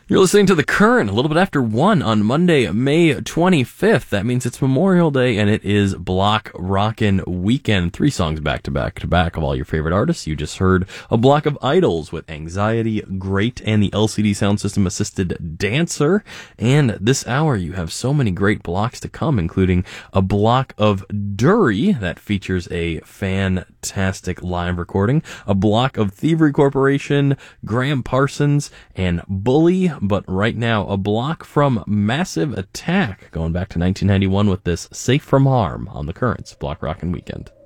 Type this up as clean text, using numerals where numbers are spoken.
You're listening to The Current, a little bit after 1 on Monday, May 25th. That means it's Memorial Day, and it is Block Rockin' Weekend. 3 songs back-to-back of all your favorite artists. You just heard a block of Idols with Anxiety, Great, and the LCD Sound System assisted Dancer. And this hour, you have so many great blocks to come, including a block of Dury that features a fantastic live recording, a block of Thievery Corporation, Graham Parsons, and Bully. But right now, a block from Massive Attack, going back to 1991 with this Safe from Harm on The Current's Block Rockin' Weekend.